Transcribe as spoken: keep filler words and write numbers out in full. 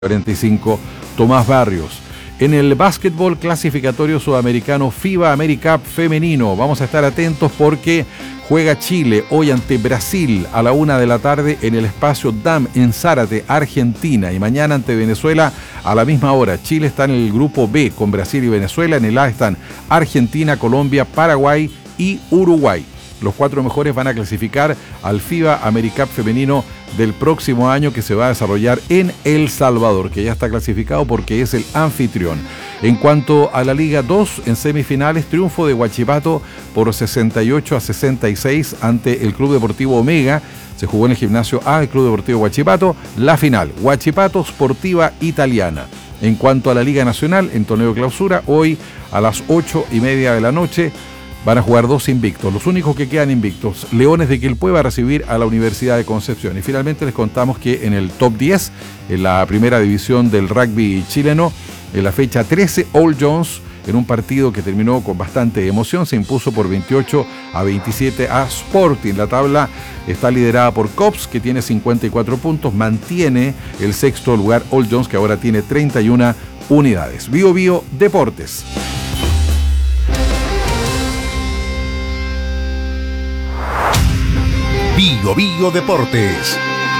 cuarenta y cinco, Tomás Barrios. En el básquetbol clasificatorio sudamericano FIBA AmeriCup femenino, vamos a estar atentos porque juega Chile hoy ante Brasil a la una de la tarde en el espacio D A M en Zárate, Argentina, y mañana ante Venezuela a la misma hora. Chile está en el grupo B con Brasil y Venezuela, en el A están Argentina, Colombia, Paraguay y Uruguay. Los cuatro mejores van a clasificar al FIBA AmeriCup femenino del próximo año, que se va a desarrollar en El Salvador, que ya está clasificado porque es el anfitrión. En cuanto a la Liga dos, en semifinales, triunfo de Huachipato por sesenta y ocho a sesenta y seis ante el Club Deportivo Omega. Se jugó en el gimnasio A del Club Deportivo Huachipato. La final, Huachipato Sportiva Italiana. En cuanto a la Liga Nacional, en torneo de clausura, hoy a las ocho y media de la noche, van a jugar dos invictos, los únicos que quedan invictos. Leones de Quilpué va a recibir a la Universidad de Concepción. Y finalmente les contamos que en el top diez, en la primera división del rugby chileno, en la fecha trece, All Jones, en un partido que terminó con bastante emoción, se impuso por veintiocho a veintisiete a Sporting. La tabla está liderada por Cops, que tiene cincuenta y cuatro puntos, mantiene el sexto lugar All Jones, que ahora tiene treinta y una unidades. Bio Bio Deportes. Bio Bio Deportes.